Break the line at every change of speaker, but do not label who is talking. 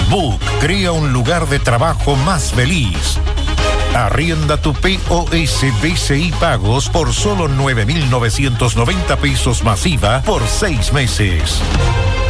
Book crea un lugar de trabajo más feliz. Arrienda tu POS BCI Pagos por solo 9.990 pesos masiva por 6 meses.